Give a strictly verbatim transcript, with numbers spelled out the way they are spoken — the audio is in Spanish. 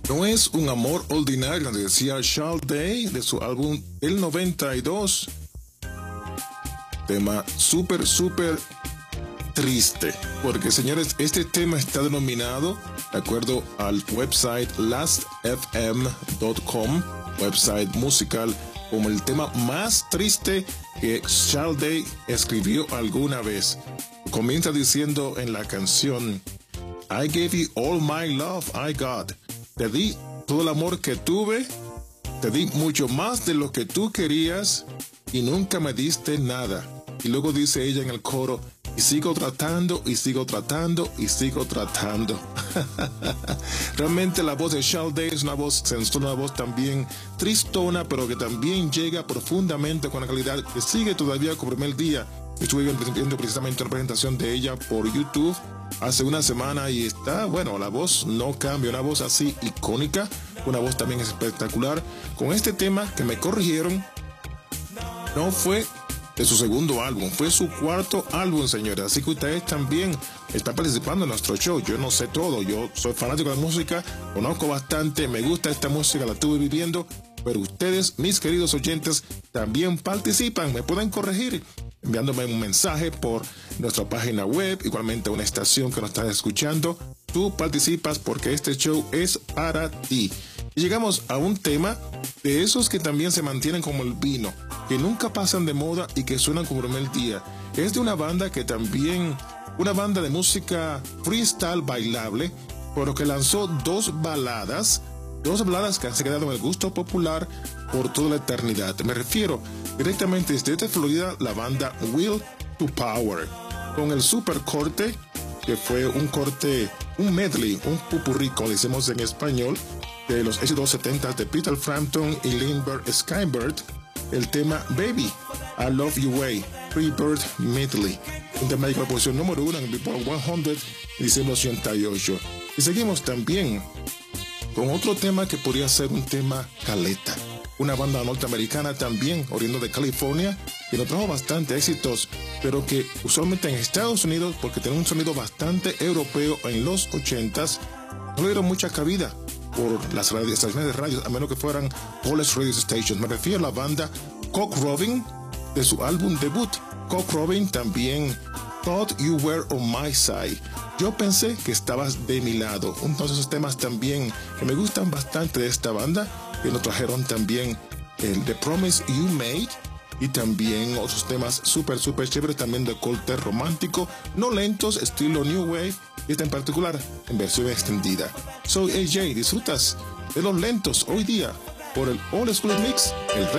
No es un amor ordinario, decía Charles Day de su álbum El noventa y dos. Tema súper, súper triste. Porque, señores, este tema está denominado, de acuerdo al website last f m punto com, website musical, como el tema más triste que Charles Day escribió alguna vez. Comienza diciendo en la canción: I gave you all my love I got. Te di todo el amor que tuve, te di mucho más de lo que tú querías y nunca me diste nada. Y luego dice ella en el coro: y sigo tratando, y sigo tratando, y sigo tratando. Realmente la voz de Charles Day es una voz sensual, una voz también tristona, pero que también llega profundamente con la calidad que sigue todavía como primer día. Estuve viendo precisamente una presentación de ella por YouTube hace una semana y está, bueno, la voz no cambia, una voz así icónica, una voz también espectacular. Con este tema que me corrigieron, no fue de su segundo álbum, fue su cuarto álbum, señores. Así que ustedes también están participando en nuestro show. Yo no sé todo, yo soy fanático de la música, conozco bastante, me gusta esta música, la estuve viviendo, pero ustedes, mis queridos oyentes, también participan, me pueden corregir enviándome un mensaje por nuestra página web, igualmente una estación que nos está escuchando. Tú participas porque este show es para ti. Y llegamos a un tema de esos que también se mantienen como el vino, que nunca pasan de moda y que suenan como el día. Es de una banda que también, una banda de música freestyle bailable, pero que lanzó dos baladas, dos baladas que han quedado en el gusto popular por toda la eternidad. Me refiero directamente desde Florida, la banda Will to Power, con el super corte, que fue un corte, un medley, un pupurrí, como decimos en español, de los éxitos setenta de Peter Frampton y Lindbergh Skynyrd, el tema Baby, I Love You Way, Freebird Medley, un tema de la posición número uno en el Billboard cien en diciembre ochenta y ocho. Y seguimos también con otro tema que podría ser un tema caleta, una banda norteamericana también, oriunda de California, que nos trajo bastante éxitos, pero que usualmente en Estados Unidos, porque tiene un sonido bastante europeo en los ochentas, no le dieron mucha cabida por las radio, estaciones de radio, a menos que fueran college radio stations. Me refiero a la banda Cock Robin, de su álbum debut. Cock Robin también, Thought You Were On My Side. Yo pensé que estabas de mi lado. Entonces, esos temas también que me gustan bastante de esta banda, que nos trajeron también el The Promise You Made, y también otros temas súper, súper chéveres, también de corte romántico, no lentos, estilo New Wave, y esta en particular en versión extendida. Soy A J, disfrutas de los lentos hoy día por el Old School Mix, el